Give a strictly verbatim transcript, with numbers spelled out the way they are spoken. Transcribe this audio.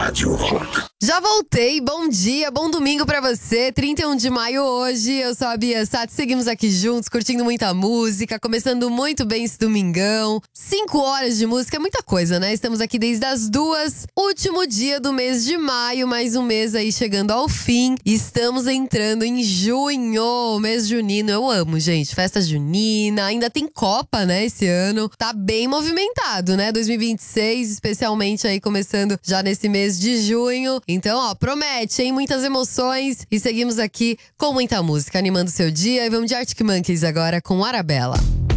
Rádio Rock. Já voltei, bom dia, bom domingo pra você, trinta e um de maio hoje, eu sou a Bia Sati, seguimos aqui juntos, curtindo muita música, começando muito bem esse domingão. Cinco horas de música é muita coisa, né? Estamos aqui desde as duas, último dia do mês de maio, mais um mês aí chegando ao fim. Estamos entrando em junho, mês junino, eu amo, gente, festa junina, ainda tem Copa, né, esse ano. Tá bem movimentado, né, dois mil e vinte e seis, especialmente aí começando já nesse mês de junho. Então, ó, promete, hein? Muitas emoções. E seguimos aqui com muita música, animando o seu dia. E vamos de Arctic Monkeys agora com Arabella.